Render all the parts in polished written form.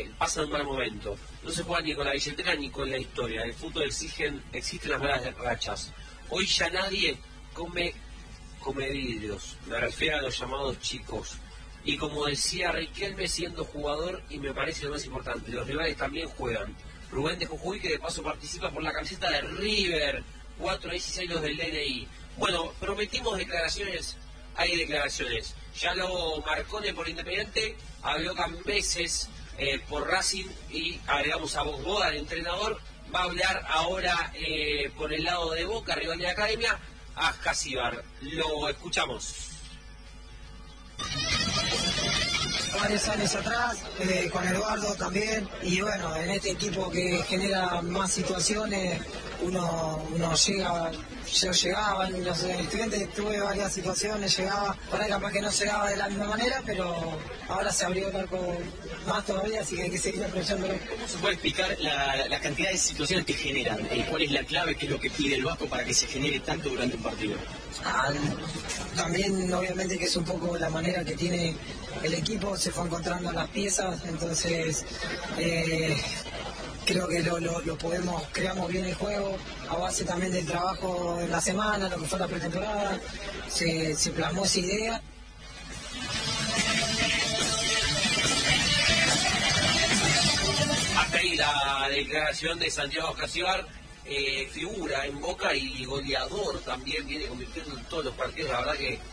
pasan un mal momento. No se juega ni con la billetera ni con la historia. En el fútbol existen las malas rachas. Hoy ya nadie come vidrios. Me refiero a los llamados chicos. Y como decía Riquelme siendo jugador, y me parece lo más importante, los rivales también juegan. Rubén de Jujuy, que de paso participa por la camiseta de River, 416 los del DNI. Bueno, prometimos declaraciones, hay declaraciones. Ya lo Marcone por Independiente, habló Cambeses por Racing y agregamos a Boda, el entrenador. Va a hablar ahora por el lado de Boca, rival de la Academia, a Casíbar. Lo escuchamos. Varios años atrás, con Eduardo también, y bueno, en este equipo que genera más situaciones, uno llega, yo llegaba, en los estudiantes tuve varias situaciones, llegaba, por ahí capaz que no llegaba de la misma manera, pero ahora se abrió el arco más todavía, así que hay que seguir aprovechándolo. ¿Cómo se puede explicar la cantidad de situaciones que generan? ¿Cuál es la clave? ¿Qué es lo que pide el Vasco para que se genere tanto durante un partido? También obviamente que es un poco la manera que tiene el equipo, se fue encontrando las piezas, entonces creo que creamos bien el juego a base también del trabajo de la semana, lo que fue la pretemporada, se plasmó esa idea. Hasta ahí la declaración de Santiago Casíbar. Figura en Boca y goleador también, viene convirtiendo en todos los partidos. La verdad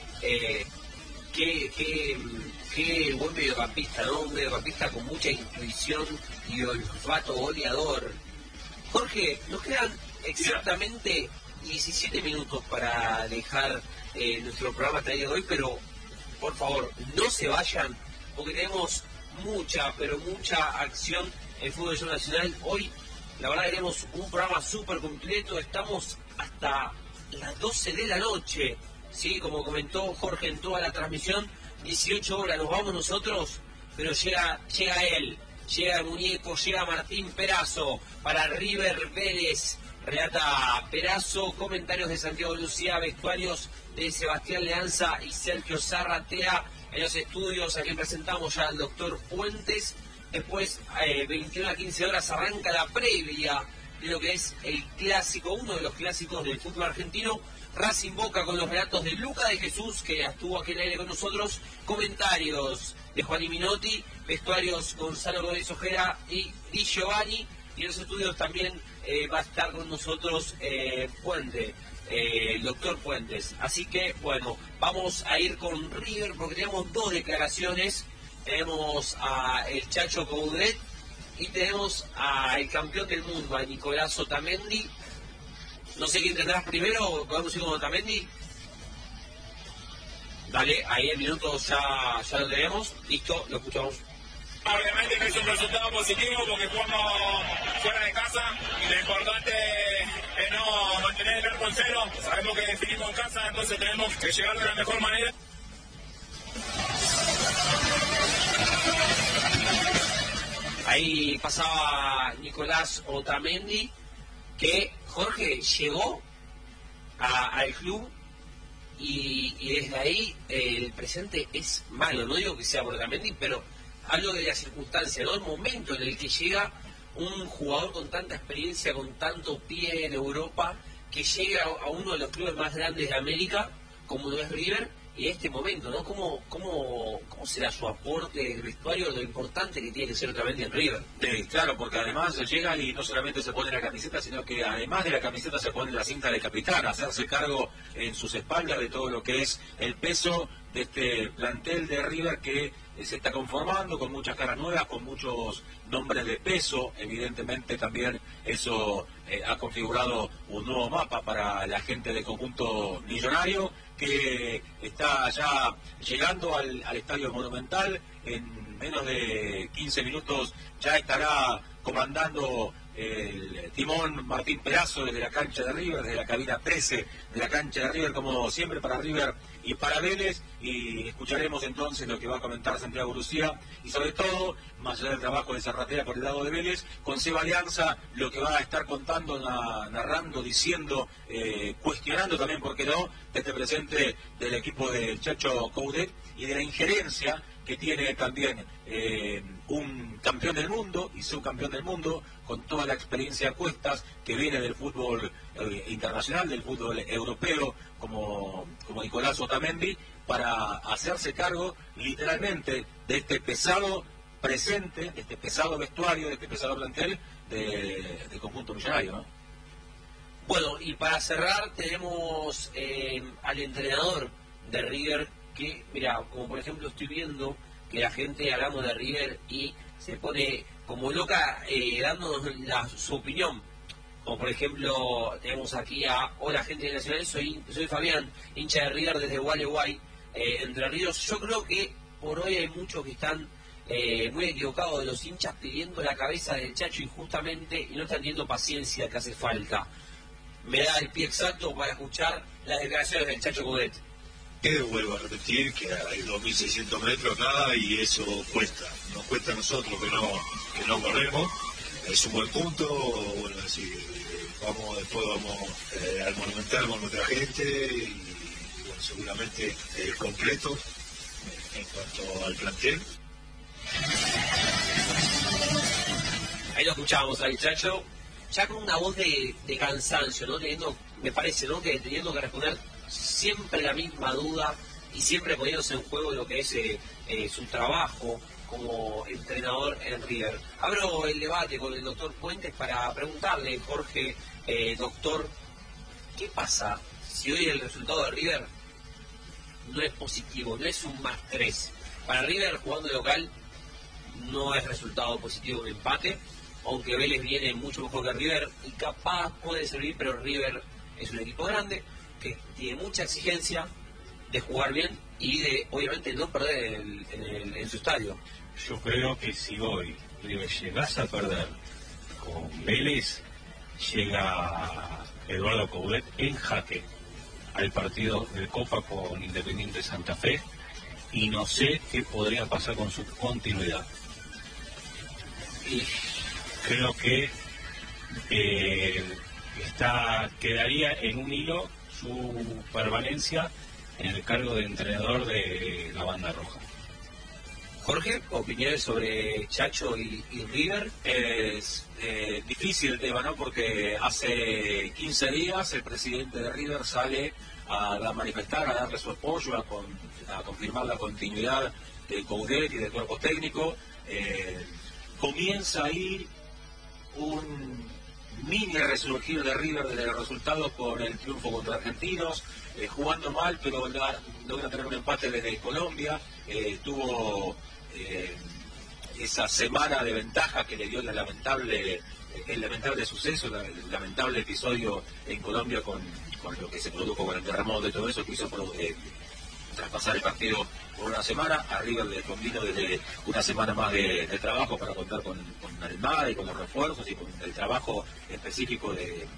que qué buen mediocampista, ¿no? Un mediocampista con mucha intuición y olfato goleador. Jorge, nos quedan exactamente 17 minutos para dejar nuestro programa hasta el día de hoy, pero por favor, no se vayan, porque tenemos mucha, pero mucha acción en fútbol nacional. Hoy la verdad tenemos un programa súper completo, estamos hasta las 12 de la noche, ¿sí? Como comentó Jorge en toda la transmisión, 18 horas nos vamos nosotros, pero llega él, llega el muñeco, llega Martín Perazo para River Vélez, relata Perazo, comentarios de Santiago Lucía, vestuarios de Sebastián Leanza y Sergio Zarratea en los estudios. Aquí presentamos ya al doctor Fuentes. Después, 21 a 15 horas, arranca la previa de lo que es el clásico, uno de los clásicos del fútbol argentino, Racing Boca, con los relatos de Luca de Jesús, que estuvo aquí en el aire con nosotros, comentarios de Juan Minotti, vestuarios Gonzalo Gómez Ojeda y Di Giovanni, y en los estudios también va a estar con nosotros Fuente, el doctor Fuentes. Así que, bueno, vamos a ir con River porque tenemos dos declaraciones. Tenemos a el Chacho Coudet y tenemos al campeón del mundo, a Nicolás Otamendi. No sé quién tendrás primero, ¿podemos ir con Otamendi? Dale, ahí el minuto ya lo tenemos. Listo, lo escuchamos. Obviamente que es un resultado positivo porque jugamos fuera de casa y lo importante es no mantener el arco en cero. Sabemos que definimos en casa, entonces tenemos que llegar de la mejor manera. Ahí pasaba Nicolás Otamendi, que Jorge llegó al club y desde ahí el presente es malo. No digo que sea por Otamendi, pero hablo de la circunstancia, ¿no? El momento en el que llega un jugador con tanta experiencia, con tanto pie en Europa, que llega a uno de los clubes más grandes de América, como lo es River. Y este momento, ¿no? ¿Cómo será su aporte del vestuario, lo importante que tiene que ser Otamendi en River? Claro, porque además llega y no solamente se pone la camiseta, sino que además de la camiseta se pone la cinta de capitán, hacerse cargo en sus espaldas de todo lo que es el peso de este plantel de River que se está conformando con muchas caras nuevas, con muchos nombres de peso. Evidentemente también eso ha configurado un nuevo mapa para la gente del conjunto millonario, que está ya llegando al Estadio Monumental. En menos de 15 minutos ya estará comandando el timón Martín Perazo desde la cancha de River, desde la cabina 13 de la cancha de River, como siempre para River y para Vélez, y escucharemos entonces lo que va a comentar Santiago Lucía, y sobre todo, más allá del trabajo de Zarratea por el lado de Vélez, con Seba Alianza, lo que va a estar contando, narrando, diciendo, cuestionando también, ¿por qué no?, desde presente del equipo del Chacho Coudet y de la injerencia que tiene también un campeón del mundo y subcampeón del mundo, con toda la experiencia a cuestas, que viene del fútbol internacional, del fútbol europeo, como Nicolás Otamendi, para hacerse cargo literalmente de este pesado presente, de este pesado vestuario, de este pesado plantel de conjunto millonario, ¿no? Bueno, y para cerrar tenemos al entrenador de River, que, mira, como por ejemplo estoy viendo que la gente hablamos de River y se pone como loca dándonos su opinión. Como por ejemplo, tenemos aquí a Hola Gente Nacional, soy Fabián, hincha de River desde Gualeguay, Entre Ríos. Yo creo que por hoy hay muchos que están muy equivocados de los hinchas pidiendo la cabeza del Chacho injustamente y no están teniendo paciencia que hace falta. Me da el pie exacto para escuchar las declaraciones del Chacho Coudet. Vuelvo a repetir que hay 2.600 metros acá y eso cuesta. Nos cuesta a nosotros que no corremos. Es un buen punto. Bueno, así después vamos al Monumental con nuestra gente y bueno, seguramente completo en cuanto al plantel. Ahí lo escuchábamos al Chacho, ya con una voz de cansancio, ¿no? Me parece, ¿no? Que teniendo que responder siempre la misma duda y siempre poniéndose en juego lo que es su trabajo como entrenador en River. Abro el debate con el doctor Puentes para preguntarle, Jorge, doctor, ¿qué pasa si hoy el resultado de River no es positivo, no es un +3? Para River, jugando local, no es resultado positivo un empate, aunque Vélez viene mucho mejor que River y capaz puede servir, pero River es un equipo grande que tiene mucha exigencia de jugar bien y de, obviamente, no perder en su estadio. Yo creo que si hoy River llegase a perder con Vélez, llega Eduardo Coudet en jaque al partido de Copa con Independiente Santa Fe y no sé qué podría pasar con su continuidad. Y creo que quedaría en un hilo su permanencia en el cargo de entrenador de la Banda Roja. Jorge, opiniones sobre Chacho y River. Es difícil el tema, ¿no? Porque hace 15 días el presidente de River sale a manifestar, a darle su apoyo, a confirmar la continuidad de Coudet y del cuerpo técnico. Comienza ahí un mini resurgir de River de los resultados con el triunfo contra Argentinos, jugando mal, pero logra tener un empate desde Colombia. Tuvo esa semana de ventaja que le dio el lamentable suceso, el lamentable episodio en Colombia con lo que se produjo con el terremoto y todo eso, que hizo traspasar el partido por una semana. A River le convino desde una semana más de trabajo para contar con Almada y con los refuerzos y con el trabajo específico de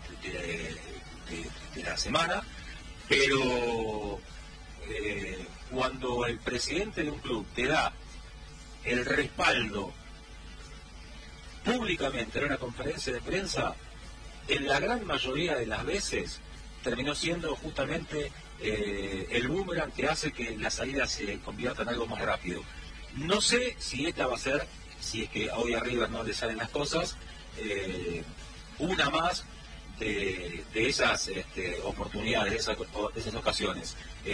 la semana, pero cuando el presidente de un club te da el respaldo públicamente en una conferencia de prensa, en la gran mayoría de las veces terminó siendo justamente el boomerang que hace que la salida se convierta en algo más rápido. No sé si esta va a ser, si es que hoy a River no le salen las cosas, una más de esas oportunidades, de esas ocasiones.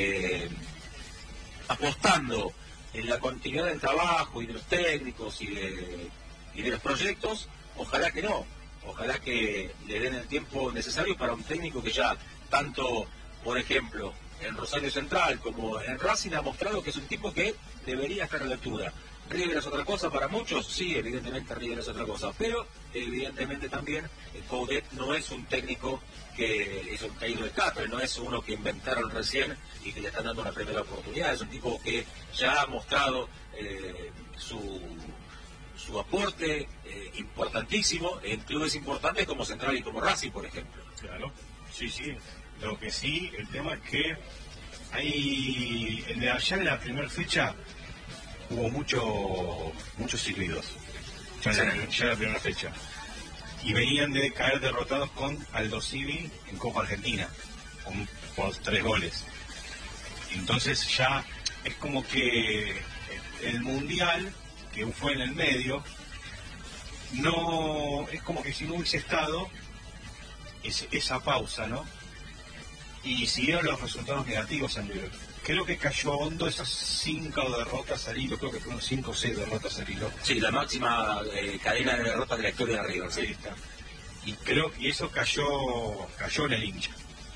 Apostando en la continuidad del trabajo y de los técnicos y de los proyectos, ojalá que no. Ojalá que le den el tiempo necesario para un técnico que ya tanto, por ejemplo, en Rosario Central como en Racing ha mostrado que es un tipo que debería estar a la altura. River es otra cosa para muchos, sí, evidentemente River es otra cosa, pero evidentemente también Coudet no es un técnico que es un caído del catre, no es uno que inventaron recién y que le están dando una primera oportunidad, es un tipo que ya ha mostrado su aporte importantísimo en clubes importantes como Central y como Racing, por ejemplo. Claro, sí. Lo que sí, el tema es que ya en la primera fecha hubo muchos silbidos, ya en la primera fecha. Y venían de caer derrotados con Aldo Civi en Copa Argentina, por 3 goles. Entonces ya es como que el Mundial, que fue en el medio, no es como que si no hubiese estado esa pausa, ¿no? Y siguieron los resultados negativos en River. Creo que cayó hondo esas 5 derrotas al hilo, creo que fueron 5 o 6 derrotas al hilo. Sí, la máxima cadena de derrotas de la historia de River. Sí, está. Y creo que eso cayó en el hincha.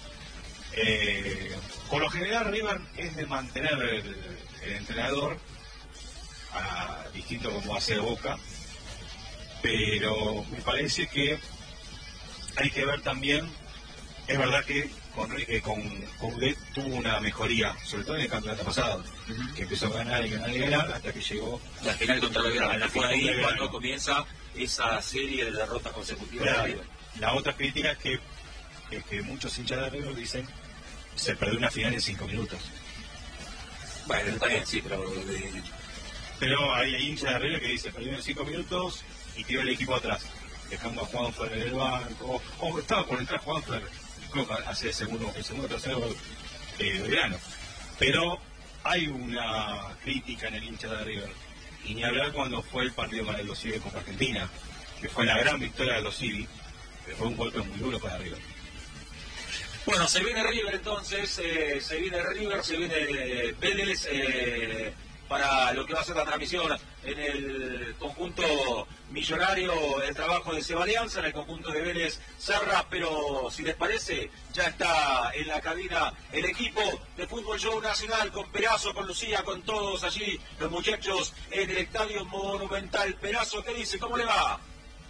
Por lo general River es de mantener el entrenador, distinto como hace Boca, pero me parece que hay que ver también, es verdad que con Coudet tuvo una mejoría, sobre todo en el campeonato pasado, que empezó a ganar y ganar y ganar hasta que llegó la final contra Belgrano. Fue ahí cuando comienza esa serie de derrotas consecutivas. Claro. La otra crítica es que muchos hinchas de River dicen se perdió una final en 5 minutos. Bueno, está bien, sí, pero hay hinchas de River que dicen perdió en 5 minutos y tiró el equipo atrás, dejando a Juanfer en el banco, o estaba por entrar Juanfer, creo que hace el segundo tercero de Belgrano. Pero hay una crítica en el hincha de River, y ni hablar cuando fue el partido con el Los Civi contra Argentina, que fue la gran victoria de Los Civi, que fue un golpe muy duro para River. Bueno, se viene River entonces, se viene Vélez para lo que va a ser la transmisión en el conjunto millonario, el trabajo de Seba Alianza, en el conjunto de Vélez Serra, pero si les parece, ya está en la cabina el equipo de Fútbol Show Nacional, con Perazo, con Lucía, con todos allí, los muchachos en el Estadio Monumental. Perazo, ¿qué dice? ¿Cómo le va?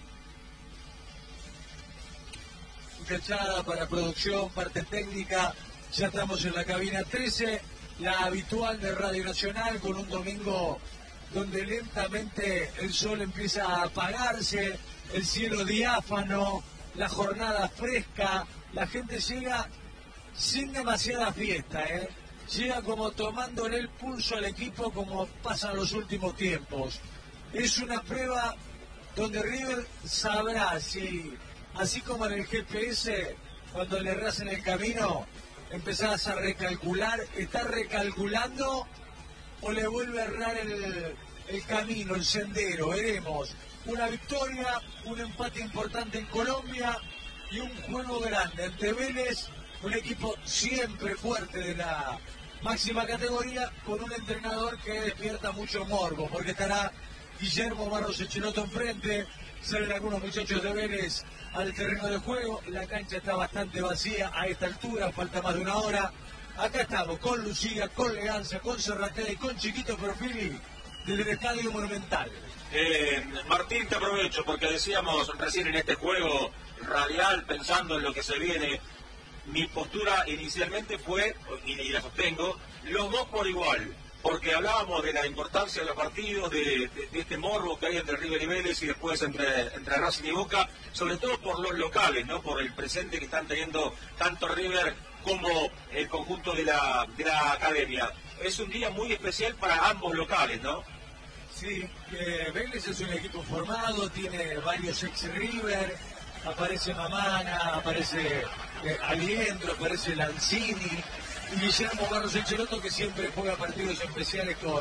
Cachada para producción, parte técnica, ya estamos en la cabina 13, la habitual de Radio Nacional, con un domingo donde lentamente el sol empieza a apagarse, el cielo diáfano, la jornada fresca, la gente llega sin demasiada fiesta, llega como tomándole el pulso al equipo como pasa en los últimos tiempos. Es una prueba donde River sabrá si, así como en el GPS, cuando le erras en el camino, empezás a recalcular, ¿estás recalculando o le vuelve a errar el camino, el sendero? Veremos. Una victoria, un empate importante en Colombia y un juego grande ante Vélez, un equipo siempre fuerte de la máxima categoría, con un entrenador que despierta mucho morbo, porque estará Guillermo Barros Echelotto enfrente, salen algunos muchachos de Vélez al terreno de juego, la cancha está bastante vacía a esta altura, falta más de una hora. Acá estamos con Lucía, con Leganza, con Serratea y con Chiquito Profili desde el Estadio Monumental. Martín, te aprovecho porque decíamos recién en este juego radial, pensando en lo que se viene, mi postura inicialmente fue, y la sostengo, los dos por igual. Porque hablábamos de la importancia de los partidos, de este morbo que hay entre River y Vélez y después entre Racing y Boca, sobre todo por los locales, ¿no? Por el presente que están teniendo tanto River como el conjunto de la academia. Es un día muy especial para ambos locales, ¿no? Sí, Vélez es un equipo formado, tiene varios ex-River, aparece Mamana, aparece Aliendro, aparece Lanzini, y Guillermo Barros Echelotto, que siempre juega partidos especiales con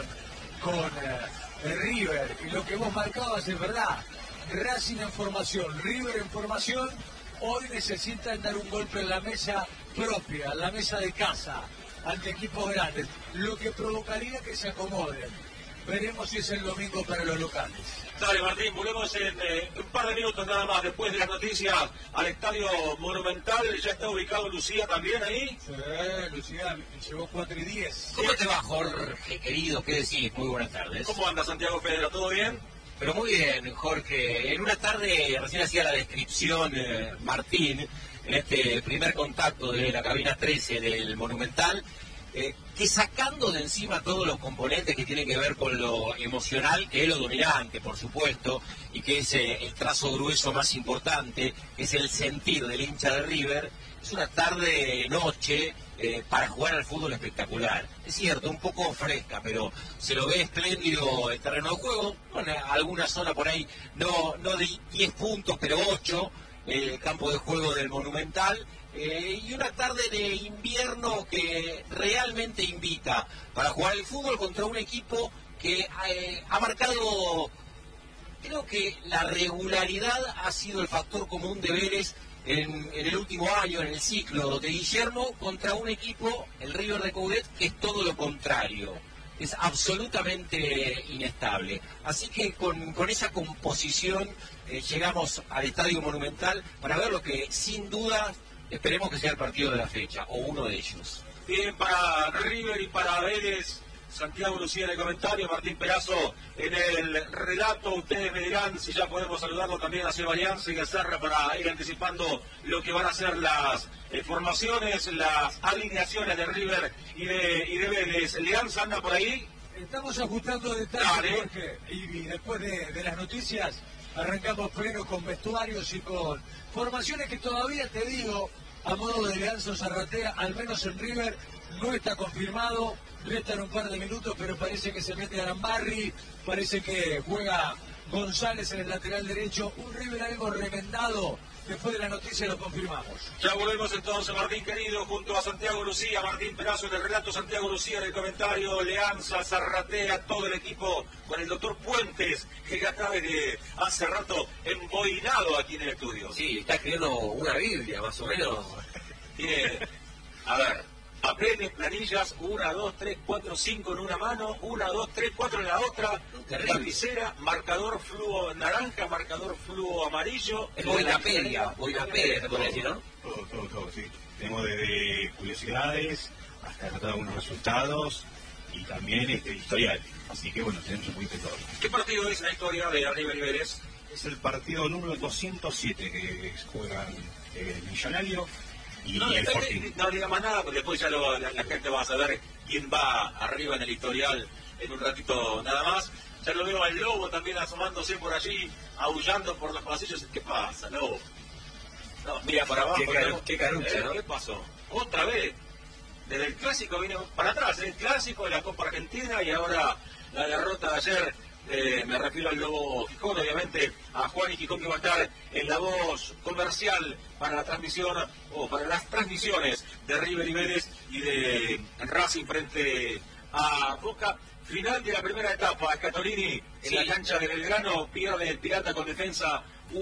River. Y lo que vos marcabas es verdad, Racing en formación, River en formación, hoy necesitan dar un golpe en la mesa propia, en la mesa de casa, ante equipos grandes, lo que provocaría que se acomoden. Veremos si es el domingo para los locales. Dale, Martín, volvemos en un par de minutos nada más después de las noticias al Estadio Monumental. ¿Ya está ubicado Lucía también ahí? Sí, Lucía llegó 4:10. ¿Cómo te va, Jorge, querido? ¿Qué decís? Muy buenas tardes. ¿Cómo anda, Santiago Pedro? ¿Todo bien? Pero muy bien, Jorge. En una tarde, recién hacía la descripción Martín, en este primer contacto de la cabina 13 del Monumental, que sacando de encima todos los componentes que tienen que ver con lo emocional, que es lo dominante, por supuesto, y que es el trazo grueso más importante, es el sentir del hincha de River, es una tarde-noche para jugar al fútbol espectacular. Es cierto, un poco fresca, pero se lo ve espléndido el terreno de juego, con alguna zona por ahí, no de 10 puntos, pero 8, el campo de juego del Monumental. Y una tarde de invierno que realmente invita para jugar el fútbol contra un equipo que ha marcado, creo que la regularidad ha sido el factor común de Vélez en el último año, en el ciclo de Guillermo, contra un equipo, el River de Coudet, que es todo lo contrario. Es absolutamente inestable. Así que con esa composición llegamos al Estadio Monumental para ver lo que sin duda esperemos que sea el partido de la fecha, o uno de ellos. Bien, para River y para Vélez, Santiago Lucía en el comentario, Martín Perazo en el relato. Ustedes me dirán si ya podemos saludarlo también a Sebastián y a Serra para ir anticipando lo que van a ser las formaciones, las alineaciones de River y de Vélez. ¿Leanza anda por ahí? Estamos ajustando detalles, Jorge, y después de las noticias arrancamos pleno con vestuarios y con formaciones que todavía, te digo, a modo de Leandro Zarratea, al menos en River, no está confirmado. Restan un par de minutos, pero parece que se mete Arambarri, parece que juega González en el lateral derecho. Un River algo remendado. Después de la noticia lo confirmamos. Ya volvemos entonces, Martín querido, junto a Santiago Lucía, Martín Perazo en el relato, Santiago Lucía en el comentario, Leanza, Zarratea, todo el equipo, con el doctor Puentes, que ya sabe que hace rato emboinado aquí en el estudio. Sí, está escribiendo una Biblia, más o menos. Tiene, a ver, papeles, planillas, 1, 2, 3, 4, 5 en una mano, 1, 2, 3, 4 en la otra, lapicera, marcador fluo naranja, marcador fluo amarillo. Es Wikipedia, te puede decir, ¿no? Todo, sí. Tenemos desde curiosidades hasta anotar algunos resultados y también historial. Así que bueno, tenemos un poquito de todo. ¿Qué partido es la historia de River y Vélez? Es el partido número 207 que juegan el Millonario y el Sporting. No diga más nada, porque después ya la gente va a saber quién va arriba en el historial en un ratito nada más. Ya lo veo al Lobo también asomándose por allí, aullando por los pasillos. ¿Qué pasa, Lobo? No, mira para abajo. Qué carucha, ¿no? ¿Qué pasó? Otra vez. Desde el clásico vino para atrás, el clásico de la Copa Argentina y ahora la derrota de ayer. Me refiero al Lobo Gijón, obviamente a Juan y Gijón, que va a estar en la voz comercial para la transmisión o para las transmisiones de River y Vélez y de Racing frente a Boca. Final de la primera etapa, Scatolini en la cancha de Belgrano, pierde el Pirata con defensa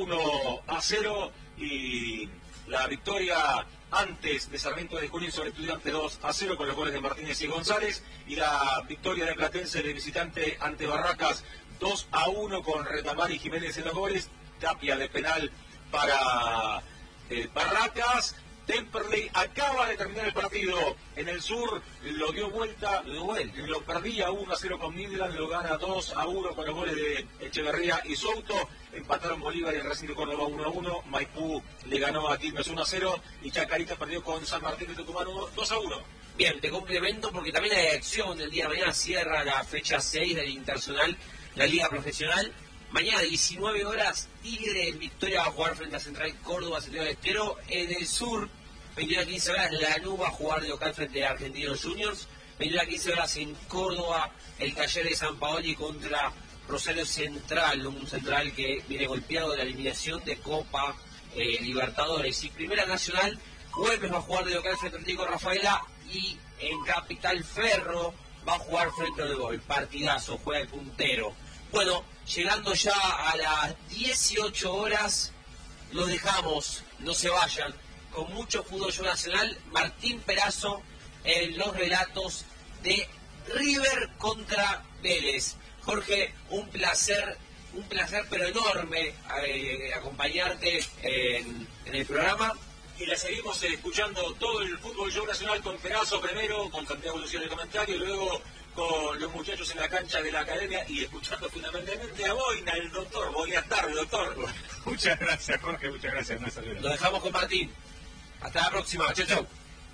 1-0 y la victoria antes de Sarmiento de Junín sobre Estudiantes 2-0 con los goles de Martínez y González, y la victoria de Platense de visitante ante Barracas 2-1 con Retamar y Jiménez en los goles, Tapia de penal para Barracas. Temperley acaba de terminar el partido en el sur, lo dio vuelta, lo perdía 1-0 con Midland, lo gana 2-1 con los goles de Echeverría y Souto. Empataron Bolívar y el Racing de Córdoba 1-1, Maipú le ganó a Quilmes 1-0 y Chacarita perdió con San Martín de Tucumán 2-1. Bien, te complemento porque también hay acción el día de mañana, cierra la fecha 6 del Internacional, la Liga Profesional. Mañana 19 horas, Tigre en Victoria va a jugar frente a Central Córdoba, Santiago del Estero. En el sur, 21 a 15 horas, Lanús va a jugar de local frente a Argentinos Juniors. 21 a 15 horas en Córdoba, el Taller de San Paoli contra Rosario Central, un Central que viene golpeado de la eliminación de Copa Libertadores. Y Primera Nacional, Güemes va a jugar de local frente a Atlético Rafaela y en Capital Ferro va a jugar frente al Gol. Partidazo, juega el puntero. Bueno, llegando ya a las 18 horas, los dejamos, no se vayan, con mucho fútbol nacional. Martín Perazo en los relatos de River contra Vélez. Jorge, un placer pero enorme acompañarte en el programa. Y la seguimos escuchando todo el fútbol show nacional con Perazo primero, con Santiago Lucía en el comentario, y luego con los muchachos en la cancha de la academia y escuchando fundamentalmente a Boina, el doctor. Buenas tardes, doctor. Muchas gracias, Jorge, muchas gracias. Lo dejamos con Martín. Hasta la próxima. Chau, chau.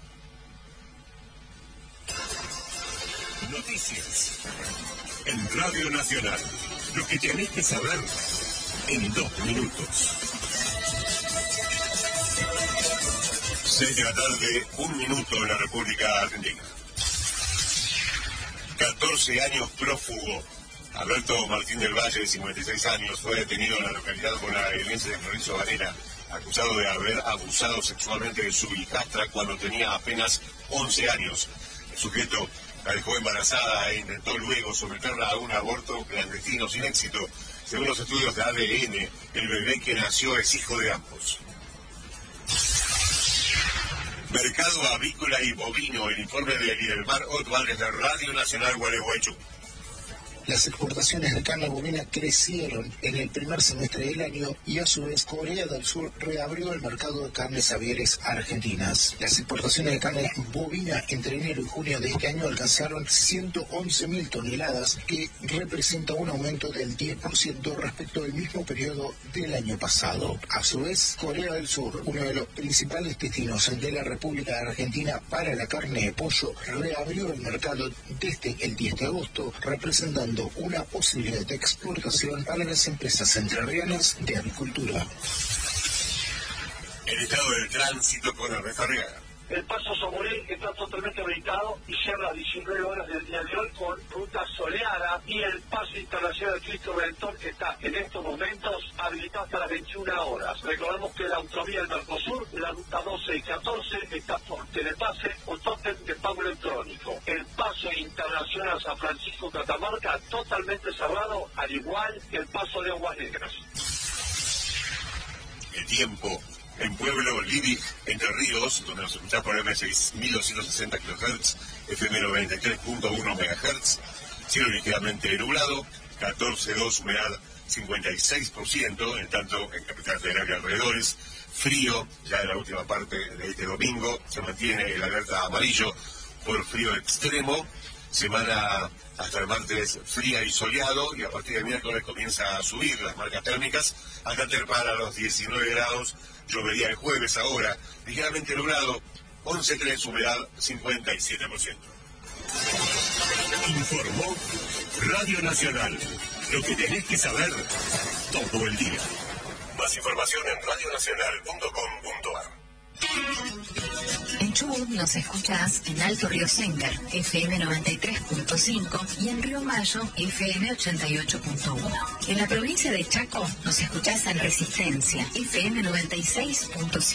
Noticias en Radio Nacional. Lo que tenés que saber en 2 minutos. 6 de la tarde, 1 minuto en la República Argentina. 14 años prófugo. Alberto Martín del Valle, de 56 años, fue detenido en la localidad bonaerense de Florencio Varela, acusado de haber abusado sexualmente de su hijastra cuando tenía apenas 11 años. El sujeto La dejó embarazada e intentó luego someterla a un aborto clandestino sin éxito. Según los estudios de ADN, el bebé que nació es hijo de ambos. Mercado avícola y bovino, el informe de Lidelmar Otval desde Radio Nacional Gualeguaychú. Las exportaciones de carne bovina crecieron en el primer semestre del año y a su vez Corea del Sur reabrió el mercado de carnes avieres argentinas. Las exportaciones de carne bovina entre enero y junio de este año alcanzaron 111.000 toneladas, que representa un aumento del 10% respecto al mismo periodo del año pasado. A su vez, Corea del Sur, uno de los principales destinos de la República Argentina para la carne de pollo, reabrió el mercado desde el 10 de agosto, representando una posibilidad de exportación para las empresas entrerrianas de avicultura. El estado del tránsito con Ernesto Arriaga. El paso Somoré está totalmente habilitado y cierra 19 horas del día de hoy con ruta soleada, y el paso internacional Cristo Redentor está en estos momentos habilitado hasta las 21 horas. Recordamos que la autovía del Mercosur, la ruta 12 y 14, está por telepase o tótem de pago electrónico. El paso internacional San Francisco Catamarca totalmente cerrado, al igual que el paso de Aguas Negras. El tiempo. En Pueblo Lidig, Entre Ríos, donde nos escuchás por M6.260 kHz, FM 93.1 MHz, cielo ligeramente nublado, 14,2, humedad 56%, en tanto en Capital Federal y alrededores, frío, ya en la última parte de este domingo, se mantiene el alerta amarillo por frío extremo, semana hasta el martes fría y soleado, y a partir del miércoles comienza a subir las marcas térmicas hasta trepar a los 19 grados. Llovería el jueves ahora, ligeramente nublado, 11,3, humedad 57%. Informó Radio Nacional. Lo que tenés que saber todo el día. Más información en radionacional.com.ar. En Chubut nos escuchás en Alto Río Sengar, FM 93.5, y en Río Mayo, FM 88.1. En la provincia de Chaco nos escuchás en Resistencia, FM 96.5.